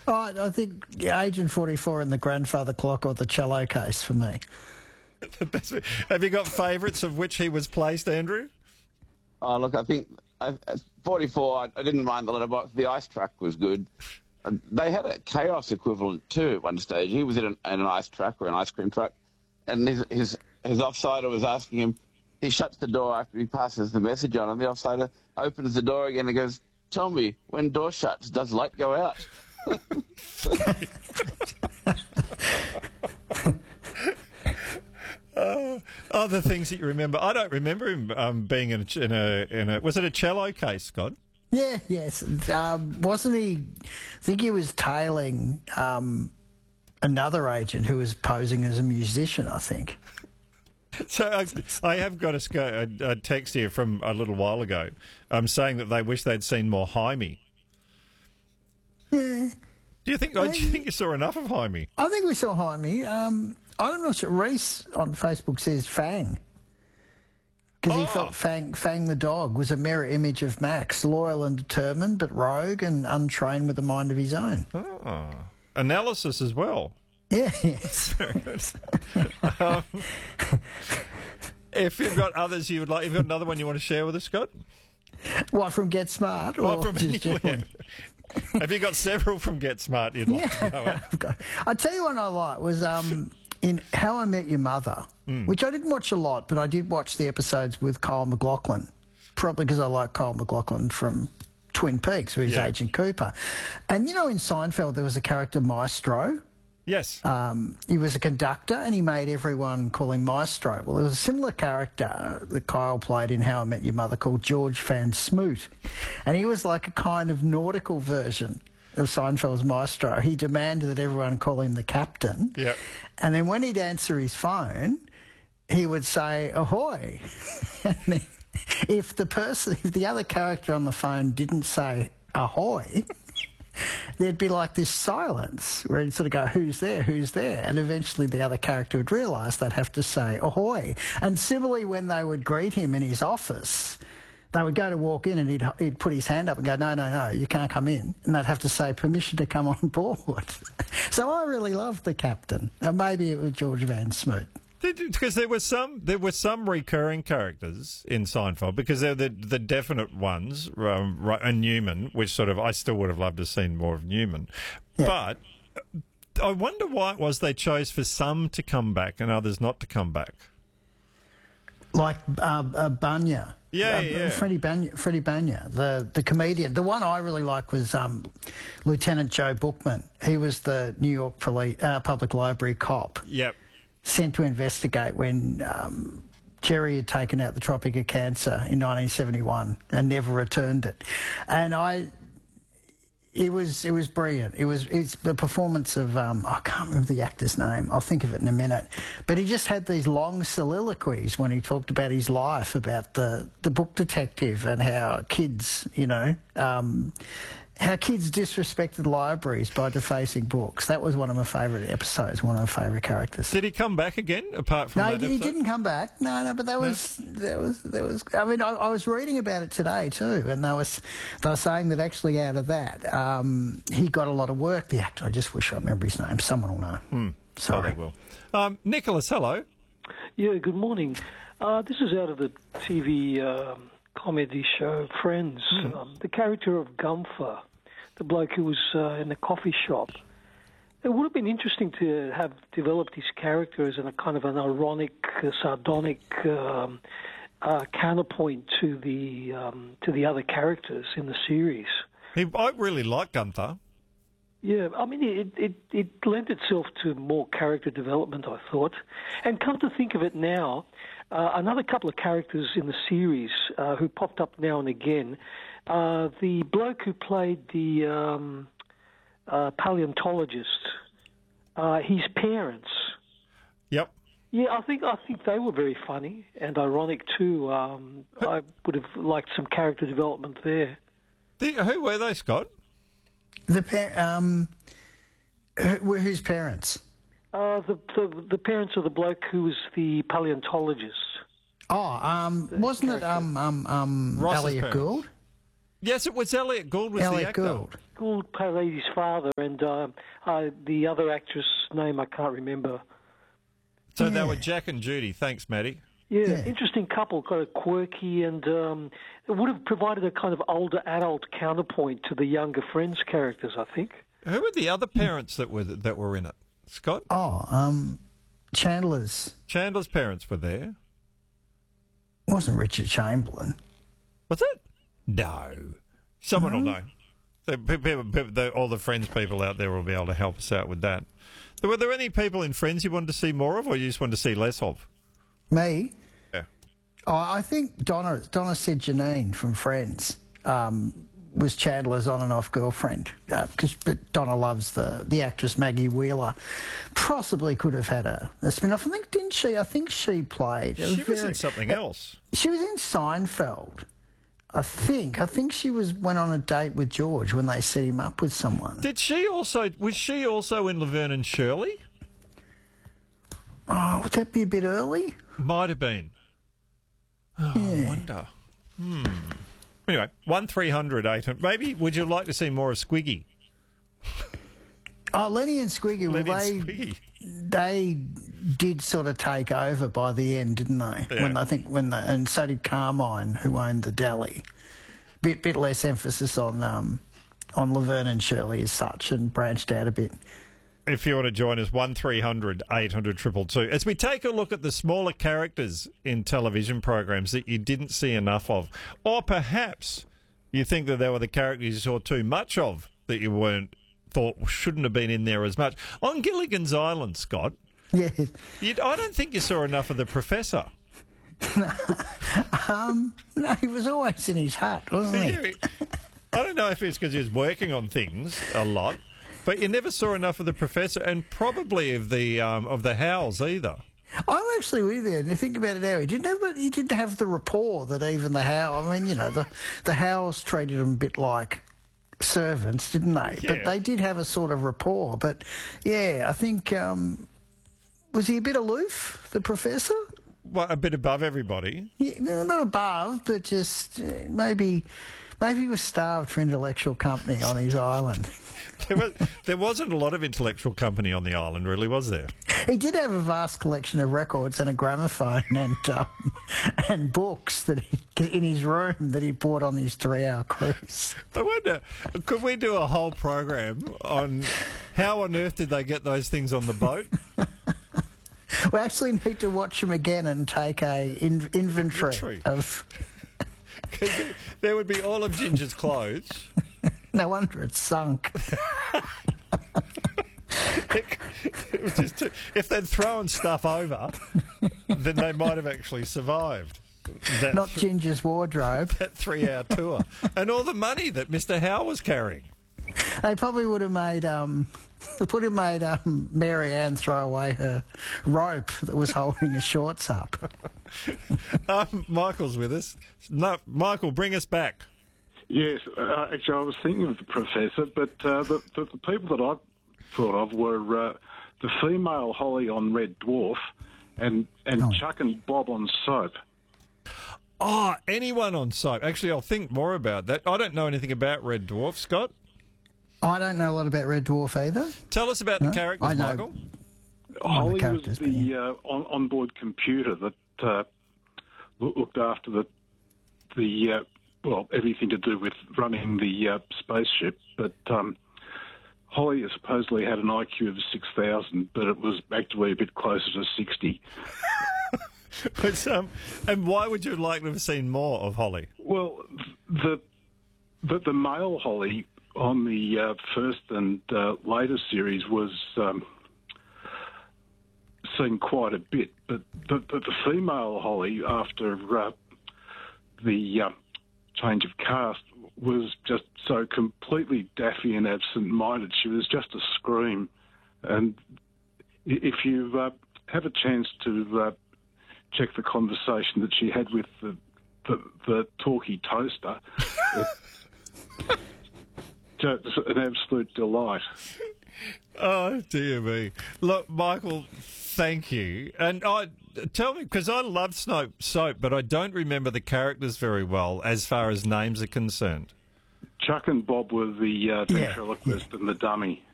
Oh, I think Agent 44 and the grandfather clock or the cello case for me. Have you got favourites of which he was placed, Andrew? Oh, look, I think at 44, I didn't mind the letterbox. The ice truck was good. They had a chaos equivalent too at one stage. He was in an ice truck or an ice cream truck, and his offsider was asking him. He shuts the door after he passes the message on, and the offsider opens the door again and goes, "Tell me, when door shuts, does light go out?" Other things that you remember. I don't remember him being in a. Was it a cello case, Scott? Yeah, yes. Wasn't he? I think he was tailing another agent who was posing as a musician, I think. So I have got a text here from a little while ago saying that they wish they'd seen more Jaime. Yeah. Do you think you saw enough of Jaime? I think we saw Jaime. I'm not sure. Reese on Facebook says Fang. Because he felt Fang the dog was a mirror image of Max, loyal and determined, but rogue and untrained with a mind of his own. Oh. Analysis as well. Yeah, yes. If you've got others you would like, if you've got another one you want to share with us, Scott? What, from Get Smart? Or from anywhere? Have you got several from Get Smart you'd like to know? I tell you what I like was in How I Met Your Mother, which I didn't watch a lot, but I did watch the episodes with Kyle MacLachlan, probably because I like Kyle MacLachlan from Twin Peaks, who is Agent Cooper. And, you know, in Seinfeld there was a character, Maestro. Yes. He was a conductor and he made everyone call him Maestro. Well, there was a similar character that Kyle played in How I Met Your Mother called George Van Smoot. And he was like a kind of nautical version of Seinfeld's Maestro. He demanded that everyone call him the captain. Yep. And then when he'd answer his phone, he would say, "Ahoy." And then if the other character on the phone didn't say ahoy, there'd be like this silence where he'd sort of go, "Who's there? Who's there?" And eventually the other character would realise they'd have to say ahoy. And similarly, when they would greet him in his office, they would go to walk in and he'd put his hand up and go, no, you can't come in. And they'd have to say permission to come on board. So I really loved the captain. Maybe it was George Van Smoot. Because there were some recurring characters in Seinfeld, because they're the definite ones, and Newman, which sort of I still would have loved to have seen more of Newman. Yeah. But I wonder why it was they chose for some to come back and others not to come back. Like Banya. Yeah. Freddie Banya, the comedian. The one I really liked was Lieutenant Joe Bookman. He was the New York Public Library cop. Yep. Sent to investigate when Jerry had taken out the Tropic of Cancer in 1971 and never returned it. And it was brilliant. It's the performance of I can't remember the actor's name. I'll think of it in a minute. But he just had these long soliloquies when he talked about his life, about the book detective and how kids, how kids disrespected libraries by defacing books. That was one of my favourite episodes, one of my favourite characters. Did he come back again, apart from that? No, he didn't come back. No, but there was. I mean, I was reading about it today too, and they were saying that actually out of that, he got a lot of work, the actor. I just wish I remember his name. Someone will know. Sorry. Oh, they will. Nicholas, hello. Yeah, good morning. This is out of the TV comedy show Friends. The character of Gunther, the bloke who was in the coffee shop. It would have been interesting to have developed his character as a kind of an ironic, sardonic counterpoint to the other characters in the series. I really like Gunther. Yeah, I mean, it lent itself to more character development, I thought. And come to think of it now, another couple of characters in the series who popped up now and again, the bloke who played the paleontologist, his parents. Yep. Yeah, I think they were very funny and ironic too. I would have liked some character development there. Who were they, Scott? Whose parents? The parents of the bloke who was the paleontologist. Oh, wasn't it Elliot Gould? Yes, it was Elliot Gould was the Elliot actor. Gould. Gould played his father, and the other actress' name I can't remember. So they were Jack and Judy. Thanks, Maddie. Yeah, interesting couple, kind of quirky, and it would have provided a kind of older adult counterpoint to the younger Friends characters, I think. Who were the other parents that were in it? Scott? Chandler's. Chandler's parents were there. Wasn't Richard Chamberlain. Was it? No. Someone will know. All the Friends people out there will be able to help us out with that. Were there any people in Friends you wanted to see more of, or you just wanted to see less of? Me? Yeah. Oh, I think Donna said Janine from Friends was Chandler's on and off girlfriend. But Donna loves the actress Maggie Wheeler. Possibly could have had a spin-off. I think she played. She was in something else. She was in Seinfeld. I think she went on a date with George when they set him up with someone. Was she also in Laverne and Shirley? Oh, would that be a bit early? Might have been. Oh, yeah. I wonder. Anyway, 1300 800. Maybe would you like to see more of Squiggy? Oh, Lenny and Squiggy. They did sort of take over by the end, didn't they? Yeah. And so did Carmine, who owned the deli. Bit less emphasis on Laverne and Shirley as such, and branched out a bit. If you want to join us, 1300 800 222. As we take a look at the smaller characters in television programs that you didn't see enough of, or perhaps you think that they were the characters you saw too much of that you thought shouldn't have been in there as much. On Gilligan's Island, Scott, yeah, I don't think you saw enough of the Professor. No, he was always in his hut, wasn't he? I don't know if it's because he was working on things a lot, but you never saw enough of the Professor, and probably of the Howells either. I'm actually with you. And you think about it now, he didn't have the rapport that even the Howells. I mean, the Howells treated him a bit like servants, didn't they? Yeah. But they did have a sort of rapport. But yeah, I think was he a bit aloof, the Professor? Well, a bit above everybody. Yeah, no, not above, but just maybe he was starved for intellectual company on his island. There wasn't a lot of intellectual company on the island, really, was there? He did have a vast collection of records and a gramophone and books in his room that he bought on his 3-hour cruise. I wonder, could we do a whole program on how on earth did they get those things on the boat? We actually need to watch them again and take a inventory of... There would be all of Ginger's clothes. No wonder it's sunk. It was just if they'd thrown stuff over, then they might have actually survived. Not Ginger's wardrobe. That 3-hour tour. And all the money that Mr. Howe was carrying. They probably would have made... Mary Ann throw away her rope that was holding her shorts up. Michael's with us. No, Michael, bring us back. Yes, actually, I was thinking of the Professor, but the people that I thought of were the female Holly on Red Dwarf and Chuck and Bob on Soap. Oh, anyone on Soap. Actually, I'll think more about that. I don't know anything about Red Dwarf, Scott. I don't know a lot about Red Dwarf either. Tell us about the characters, Michael. Holly was the onboard computer that looked after the everything to do with running the spaceship. But Holly supposedly had an IQ of 6,000, but it was actually a bit closer to 60. And why would you like to have seen more of Holly? Well, the male Holly on the first and later series was seen quite a bit, but the female Holly, after the change of cast, was just so completely daffy and absent-minded. She was just a scream. And if you have a chance to check the conversation that she had with the talkie toaster, it's an absolute delight. Oh, dear me. Look, Michael, thank you. And tell me, because I love Soap, but I don't remember the characters very well as far as names are concerned. Chuck and Bob were the ventriloquist and the dummy.